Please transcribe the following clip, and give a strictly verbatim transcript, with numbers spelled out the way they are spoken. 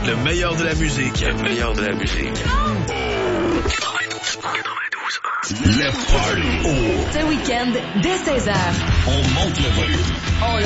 Le meilleur de la musique. Le meilleur de la musique. Le Party. Ce week-end, dès seize heures. On monte le volume. On